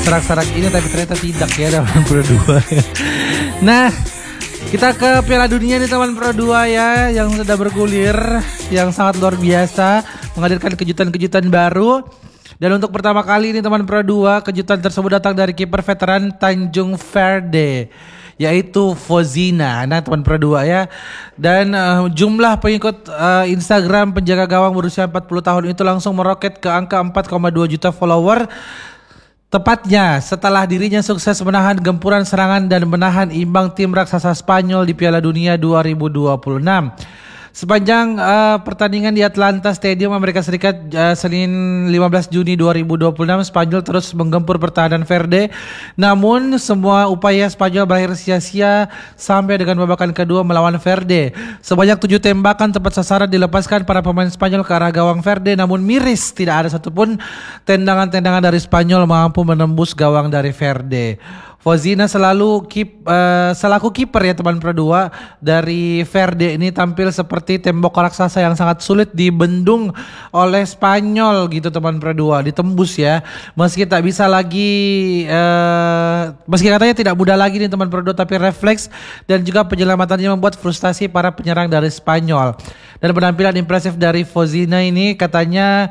serak-serak ini, tapi ternyata tidak ya teman Pro 2. Nah, kita ke Piala Dunia nih teman Pro 2 ya, yang sudah bergulir, yang sangat luar biasa, menghadirkan kejutan-kejutan baru. Dan untuk pertama kali ini teman Pro 2, kejutan tersebut datang dari kiper veteran Tanjung Verde, yaitu Fozina. Nah teman Pro 2 ya. Dan jumlah pengikut Instagram penjaga gawang berusia 40 tahun itu langsung meroket ke angka 4,2 juta follower. Tepatnya setelah dirinya sukses menahan gempuran serangan dan menahan imbang tim raksasa Spanyol di Piala Dunia 2026. Sepanjang pertandingan di Atlanta Stadium Amerika Serikat Senin 15 Juni 2026, Spanyol terus menggempur pertahanan Verde. Namun semua upaya Spanyol berakhir sia-sia sampai dengan babakan kedua melawan Verde. Sebanyak 7 tembakan tepat sasaran dilepaskan para pemain Spanyol ke arah gawang Verde, namun miris tidak ada satupun tendangan-tendangan dari Spanyol mampu menembus gawang dari Verde. Fozina selaku kiper ya teman Pro 2 dari Verde ini tampil seperti tembok raksasa yang sangat sulit dibendung oleh Spanyol gitu teman Pro 2, ditembus ya. Meski tak bisa lagi meski katanya tidak mudah lagi nih teman Pro 2, tapi refleks dan juga penyelamatannya membuat frustasi para penyerang dari Spanyol. Dan penampilan impresif dari Fozina ini katanya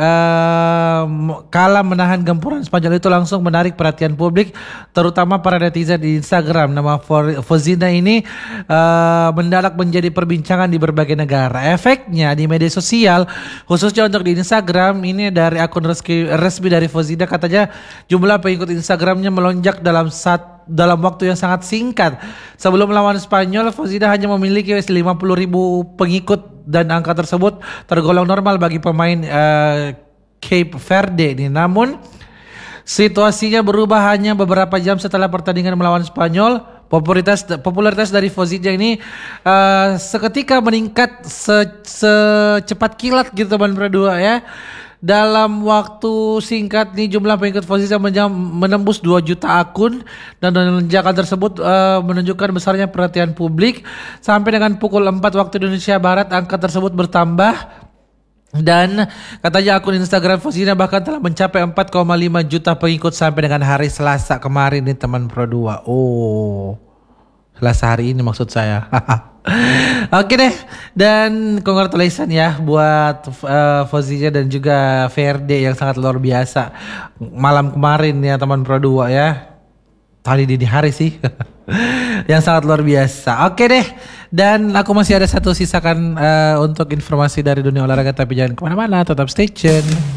kala menahan gempuran Spanyol itu langsung menarik perhatian publik, terutama para netizen di Instagram. Nama Fozina ini mendadak menjadi perbincangan di berbagai negara. Efeknya di media sosial, khususnya untuk di Instagram, ini dari akun resmi dari Fozina, katanya jumlah pengikut Instagramnya melonjak dalam waktu yang sangat singkat. Sebelum melawan Spanyol, Fozina hanya memiliki 50.000 pengikut dan angka tersebut tergolong normal bagi pemain Cape Verde ini. Namun situasinya berubah hanya beberapa jam setelah pertandingan melawan Spanyol. Popularitas dari Fozina ini seketika meningkat secepat kilat gitu teman Pro 2 ya. Dalam waktu singkat nih jumlah pengikut Fozina menembus 2 juta akun, dan lonjakan tersebut menunjukkan besarnya perhatian publik. Sampai dengan pukul 4 waktu Indonesia Barat angka tersebut bertambah, dan katanya akun Instagram Fozina bahkan telah mencapai 4,5 juta pengikut sampai dengan hari Selasa kemarin nih teman Pro 2. Oh, Selasa hari ini maksud saya. Oke deh, dan congratulations ya buat Fozina dan juga Verde yang sangat luar biasa malam kemarin ya teman Pro 2 ya. Tadi dini hari sih. Yang sangat luar biasa. Oke deh, dan aku masih ada satu sisakan untuk informasi dari dunia olahraga, tapi jangan kemana-mana, tetap stay tune.